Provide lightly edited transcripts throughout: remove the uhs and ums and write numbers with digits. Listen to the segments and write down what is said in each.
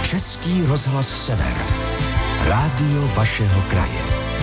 Český rozhlas Sever. Rádio vašeho kraje.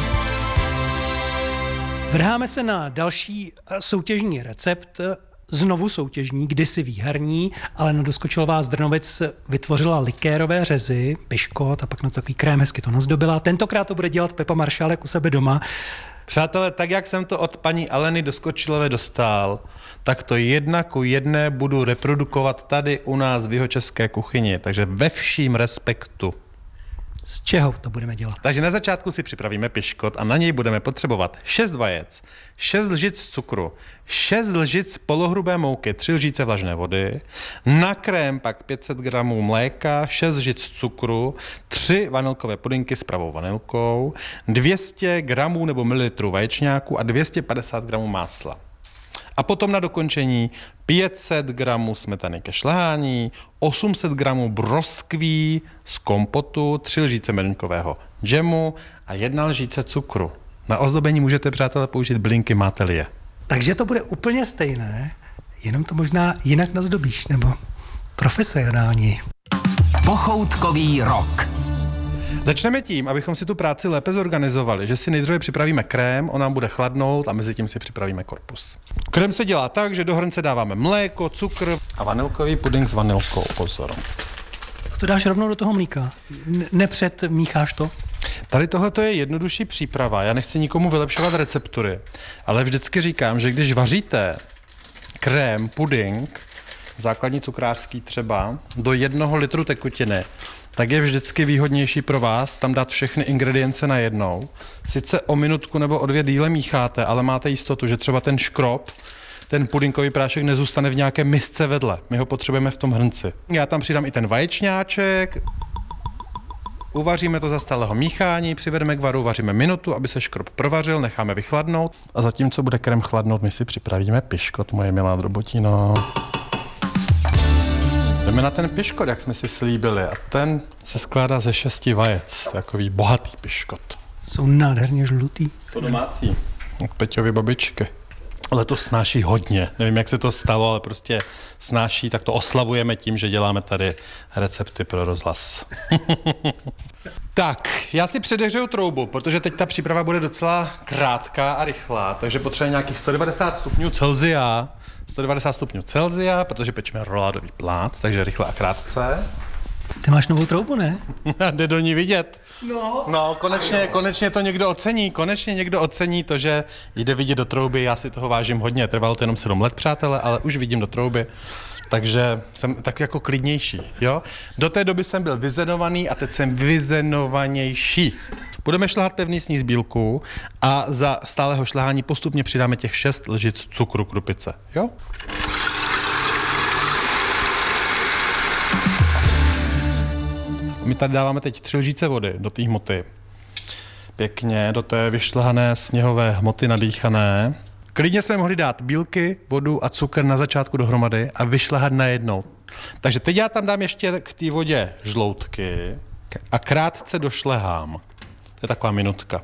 Vrháme se na další soutěžní recept, znovu soutěžní, kdysi výherní, ale na Doskočilová z Drnovic vytvořila likérové řezy, piškot a pak na takový krém hezky to nazdobila. Tentokrát to bude dělat Pepa Maršálek u sebe doma. Přátelé, tak jak jsem to od paní Aleny Doskočilové dostal, tak to 1:1 budu reprodukovat tady u nás v jihočeské kuchyni, takže ve vším respektu. Z čeho to budeme dělat? Takže na začátku si připravíme piškot a na něj budeme potřebovat 6 vajec, 6 lžic cukru, 6 lžic polohrubé mouky, 3 lžíce vlažné vody, na krém pak 500 gramů mléka, 6 lžic cukru, 3 vanilkové pudinky s pravou vanilkou, 200 gramů nebo mililitrů vaječňáku a 250 gramů másla. A potom na dokončení 500 gramů smetany ke šlehání, 800 gramů broskví z kompotu, 3 lžíce meduňkového džemu a 1 lžíce cukru. Na ozdobení můžete, přátelé, použít bylinky, máte-li je. Takže to bude úplně stejné, jenom to možná jinak nazdobíš, nebo profesionální. Pochoutkový rok. Začneme tím, abychom si tu práci lépe zorganizovali, že si nejdříve připravíme krém, on nám bude chladnout a mezi tím si připravíme korpus. Krém se dělá tak, že do hrnce dáváme mléko, cukr a vanilkový puding s vanilkou, pozor. A to dáš rovnou do toho mlíka? Nepředmícháš to? Tady tohle je jednodušší příprava, já nechci nikomu vylepšovat receptury, ale vždycky říkám, že když vaříte krém, puding, základní cukrářský třeba, do 1 litru tekutiny, tak je vždycky výhodnější pro vás tam dát všechny ingredience najednou. Sice o minutku nebo o 2 díle mícháte, ale máte jistotu, že třeba ten škrob, ten pudinkový prášek nezůstane v nějaké misce vedle. My ho potřebujeme v tom hrnci. Já tam přidám i ten vaječňáček, uvaříme to za stálého míchání, přivedeme k varu, vaříme minutu, aby se škrob provařil, necháme vychladnout a zatímco bude krém chladnout, my si připravíme piškot, moje milá drobotino. Jdeme na ten piškot, jak jsme si slíbili, a ten se skládá ze 6 vajec, takový bohatý piškot. Jsou nádherně žlutý. To domácí, od Peťovy babičky. Ale to snáší hodně, nevím, jak se to stalo, ale prostě snáší, tak to oslavujeme tím, že děláme tady recepty pro rozhlas. Tak, já si předehřeju troubu, protože teď ta příprava bude docela krátká a rychlá, takže potřebujeme nějakých 190 stupňů Celsia. 190 stupňů Celsia, protože pečeme roládový plát, takže rychle a krátce. Ty máš novou troubu, ne? Jde do ní vidět. No, Konečně to někdo ocení. Konečně někdo ocení to, že jde vidět do trouby. Já si toho vážím hodně. Trvalo to jenom 7 let, přátelé, ale už vidím do trouby. Takže jsem tak jako klidnější, jo? Do té doby jsem byl vyzenovaný a teď jsem vyzenovanější. Budeme šlehat pevný sníh z bílku a za stálého šlehání postupně přidáme těch 6 lžic cukru krupice, jo? My tady dáváme teď 3 lžíce vody do té hmoty. Pěkně do té vyšlehané sněhové hmoty nadýchané. Klidně jsme mohli dát bílky, vodu a cukr na začátku dohromady a vyšlehat najednou. Takže teď já tam dám ještě k té vodě žloutky a krátce došlehám. To je taková minutka.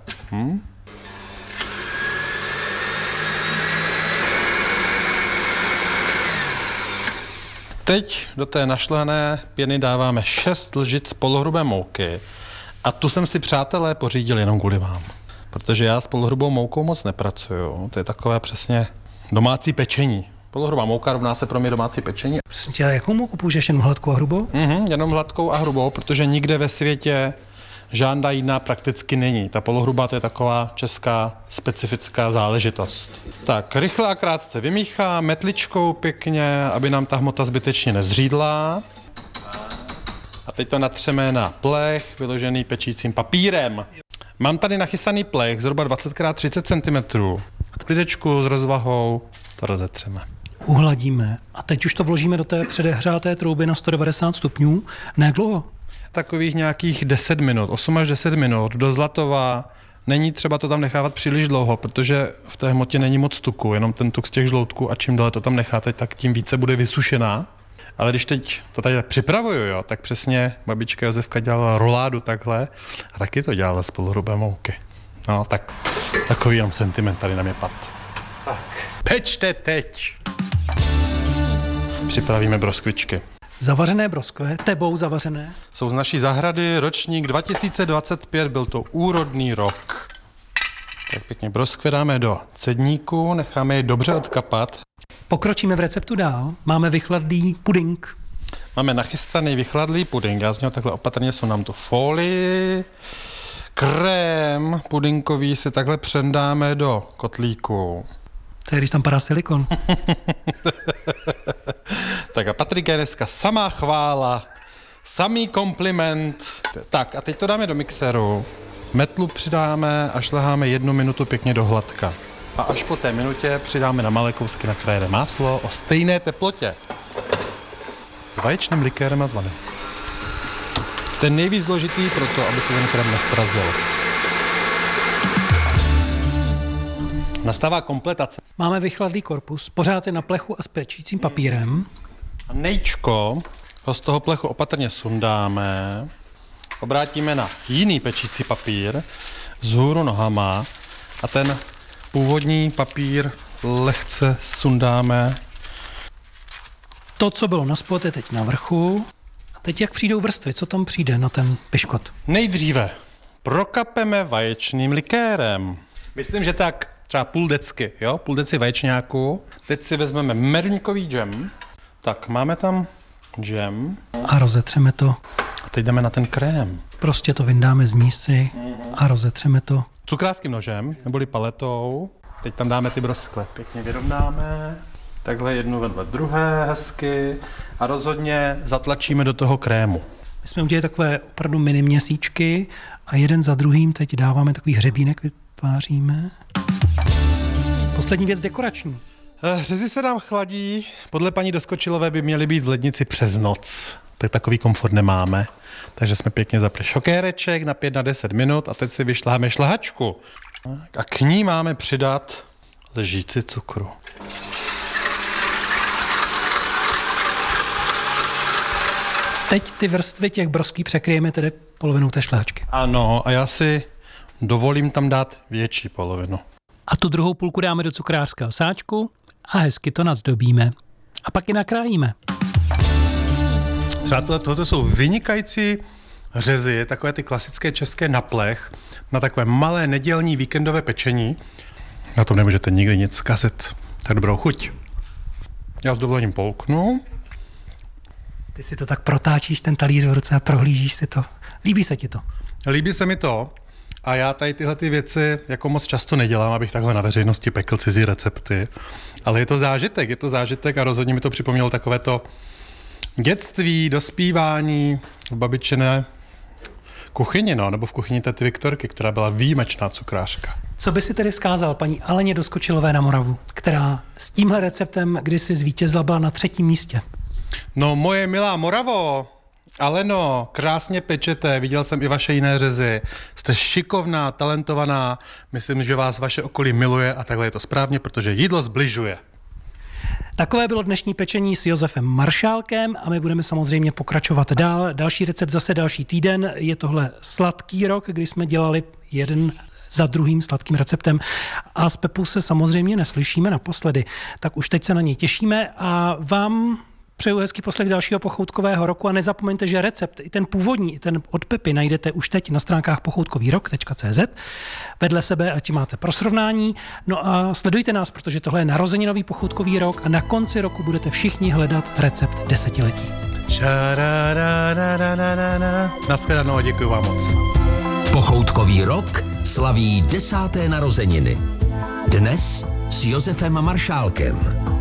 Teď do té našlehané pěny dáváme 6 lžic polohrubé mouky a tu jsem si, přátelé, pořídil jenom kvůli vám. Protože já s polohrubou moukou moc nepracuju. To je takové přesně domácí pečení. Polohrubá mouka rovná se pro mě domácí pečení. Prosím tě, jakou mouku použiješ, jenom hladkou a hrubou? Jenom hladkou a hrubou, protože nikde ve světě žádná jiná prakticky není. Ta polohrubá to je taková česká specifická záležitost. Tak, rychle a krátce vymíchám metličkou pěkně, aby nám ta hmota zbytečně nezřídla. A teď to natřeme na plech, vyložený pečícím papírem. Mám tady nachystaný plech, zhruba 20x30 cm. Plitečku s rozvahou to rozetřeme. Uhladíme a teď už to vložíme do té předehřáté trouby na 190 stupňů. Na jak dlouho? Takových nějakých 10 minut, 8 až 10 minut, do zlatova. Není třeba to tam nechávat příliš dlouho, protože v té hmotě není moc tuku, jenom ten tuk z těch žloutků a čím déle to tam necháte, tak tím více bude vysušená. Ale když teď to tady připravuju, jo, tak přesně babička Josefka dělala roládu takhle a taky to dělala z polohrubé mouky. No, tak takový jenom sentiment tady na mě pad. Tak, pečte teď. Připravíme broskvičky. Zavařené broskve, tebou zavařené. Jsou z naší zahrady, ročník 2025, byl to úrodný rok. Tak pěkně broskve dáme do cedníku, necháme je dobře odkapat. Pokročíme v receptu dál. Máme vychladlý puding. Máme nachystaný vychladlý puding, já z něho takhle opatrně sundám tu folii. Krém pudinkový si takhle přendáme do kotlíku. To je, když tam padá silikon. Tak a Patrika je dneska samá chvála, samý kompliment. Tak a teď to dáme do mixéru. Metlu přidáme a šleháme 1 minutu pěkně do hladka. A až po té minutě přidáme na malé kousky nakrájené máslo o stejné teplotě. S vaječným likérem a s vanilí. Ten nejvíc důležitý pro to, aby se ten krém nestrazil. Nastává kompletace. Máme vychladlý korpus, pořád je na plechu a s pečícím papírem. A nejčko ho z toho plechu opatrně sundáme, obrátíme na jiný pečící papír vzhůru nohama a ten původní papír lehce sundáme. To, co bylo na spod, je teď na vrchu. A teď jak přijdou vrstvy, co tam přijde na ten piškot? Nejdříve prokapeme vaječným likérem. Myslím, že tak třeba půl decky, jo? Půl deci vaječňáku. Teď si vezmeme meruňkový džem. Tak, máme tam džem. A rozetřeme to. A teď jdeme na ten krém. Prostě to vyndáme z mísy a rozetřeme to. Cukrářským nožem, neboli paletou. Teď tam dáme ty broskve. Pěkně vyrovnáme. Takhle jednu vedle druhé hezky. A rozhodně zatlačíme do toho krému. My jsme udělali takové opravdu mini měsíčky a jeden za druhým teď dáváme takový hřebínek, vytváříme. Poslední věc dekorační. Řezy se nám chladí. Podle paní Doskočilové by měly být v lednici přes noc. Tak takový komfort nemáme. Takže jsme pěkně zapli šokéreček na 5 na 10 minut a teď si vyšláme šlahačku. A k ní máme přidat lžíci cukru. Teď ty vrstvy těch broskví překryjeme tedy polovinou té šlehačky. Ano, a já si dovolím tam dát větší polovinu. A tu druhou půlku dáme do cukrářského sáčku a hezky to nazdobíme. A pak ji nakrájíme. Přátelé, tohle jsou vynikající řezy, takové ty klasické české na plech, na takové malé nedělní víkendové pečení. Na tom nemůžete nikdy nic zkazit. Tak dobrou chuť. Já s dovolením polknu. Ty si to tak protáčíš, ten talíř v ruce a prohlížíš si to. Líbí se ti to? Líbí se mi to. A já tady tyhle ty věci jako moc často nedělám, abych takhle na veřejnosti pekl cizí recepty. Ale je to zážitek a rozhodně mi to připomnělo takové to dětství, dospívání v babičiné kuchyni, nebo v kuchyni tety Viktorky, která byla výjimečná cukrářka. Co by si tedy vzkázal paní Aleně Doskočilové na Moravu, která s tímhle receptem kdysi zvítězila, byla na 3. místě? No moje milá Moravo, Aleno, krásně pečete, viděl jsem i vaše jiné řezy, jste šikovná, talentovaná, myslím, že vás vaše okolí miluje a takhle je to správně, protože jídlo zbližuje. Takové bylo dnešní pečení s Josefem Maršálkem a my budeme samozřejmě pokračovat dál. Další recept zase další týden, je tohle sladký rok, kdy jsme dělali jeden za druhým sladkým receptem a s Pepou se samozřejmě neslyšíme naposledy, tak už teď se na něj těšíme a vám přeju hezký poslech dalšího pochoutkového roku a nezapomeňte, že recept, i ten původní, i ten od Pepy najdete už teď na stránkách pochoutkovýrok.cz. Vedle sebe, ať máte pro srovnání. No a sledujte nás, protože tohle je narozeninový pochoutkový rok a na konci roku budete všichni hledat recept desetiletí. Naschledanou a děkuji vám moc. Pochoutkový rok slaví 10. narozeniny. Dnes s Josefem Maršálkem.